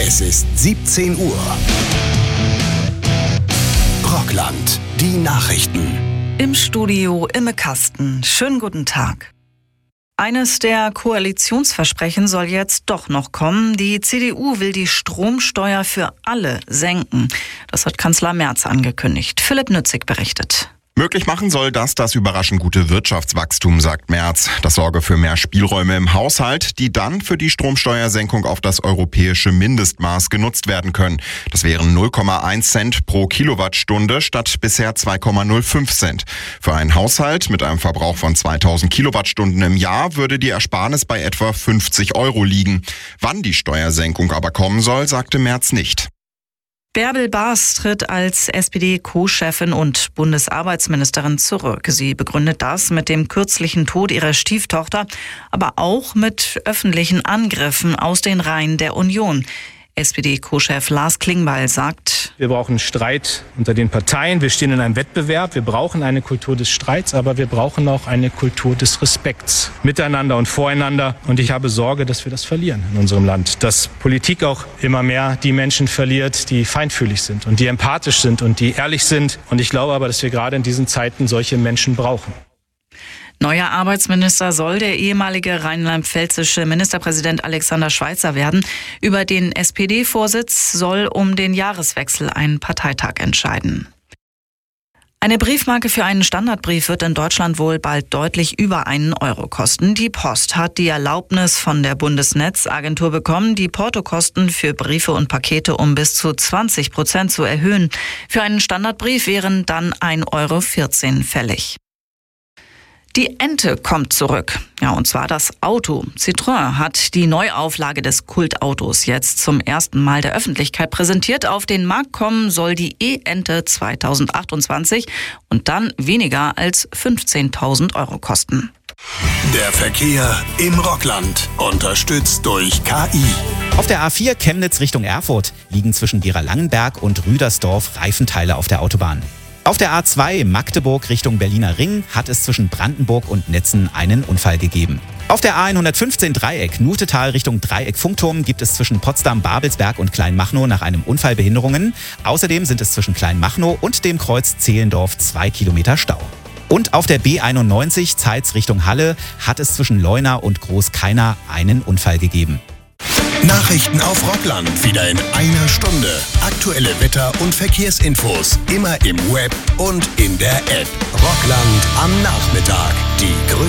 Es ist 17 Uhr. Rockland, die Nachrichten. Im Studio Imme Kasten. Schönen guten Tag. Eines der Koalitionsversprechen soll jetzt doch noch kommen. Die CDU will die Stromsteuer für alle senken. Das hat Kanzler Merz angekündigt. Philipp Nützig berichtet. Möglich machen soll das überraschend gute Wirtschaftswachstum, sagt Merz. Das sorge für mehr Spielräume im Haushalt, die dann für die Stromsteuersenkung auf das europäische Mindestmaß genutzt werden können. Das wären 0,1 Cent pro Kilowattstunde statt bisher 2,05 Cent. Für einen Haushalt mit einem Verbrauch von 2000 Kilowattstunden im Jahr würde die Ersparnis bei etwa 50 € liegen. Wann die Steuersenkung aber kommen soll, sagte Merz nicht. Bärbel Baas tritt als SPD-Co-Chefin und Bundesarbeitsministerin zurück. Sie begründet das mit dem kürzlichen Tod ihrer Stieftochter, aber auch mit öffentlichen Angriffen aus den Reihen der Union. SPD-Co-Chef Lars Klingbeil sagt: Wir brauchen Streit unter den Parteien. Wir stehen in einem Wettbewerb. Wir brauchen eine Kultur des Streits, aber wir brauchen auch eine Kultur des Respekts miteinander und voreinander. Und ich habe Sorge, dass wir das verlieren in unserem Land. Dass Politik auch immer mehr die Menschen verliert, die feinfühlig sind und die empathisch sind und die ehrlich sind. Und ich glaube aber, dass wir gerade in diesen Zeiten solche Menschen brauchen. Neuer Arbeitsminister soll der ehemalige rheinland-pfälzische Ministerpräsident Alexander Schweitzer werden. Über den SPD-Vorsitz soll um den Jahreswechsel ein Parteitag entscheiden. Eine Briefmarke für einen Standardbrief wird in Deutschland wohl bald deutlich über einen Euro kosten. Die Post hat die Erlaubnis von der Bundesnetzagentur bekommen, die Portokosten für Briefe und Pakete um bis zu 20% zu erhöhen. Für einen Standardbrief wären dann 1,14 € fällig. Die Ente kommt zurück. Ja, und zwar das Auto. Citroën hat die Neuauflage des Kultautos jetzt zum ersten Mal der Öffentlichkeit präsentiert. Auf den Markt kommen soll die E-Ente 2028 und dann weniger als 15.000 € kosten. Der Verkehr im Rockland, unterstützt durch KI. Auf der A4 Chemnitz Richtung Erfurt liegen zwischen Gera-Langenberg und Rüdersdorf Reifenteile auf der Autobahn. Auf der A2 Magdeburg Richtung Berliner Ring hat es zwischen Brandenburg und Netzen einen Unfall gegeben. Auf der A115 Dreieck Nutetal Richtung Dreieck Funkturm gibt es zwischen Potsdam, Babelsberg und Kleinmachnow nach einem Unfall Behinderungen. Außerdem sind es zwischen Kleinmachnow und dem Kreuz Zehlendorf 2 Kilometer Stau. Und auf der B91 Zeitz Richtung Halle hat es zwischen Leuna und Großkeiner einen Unfall gegeben. Nachrichten auf Rockland wieder in einer Stunde. Aktuelle Wetter- und Verkehrsinfos immer im Web und in der App. Rockland am Nachmittag. Die größte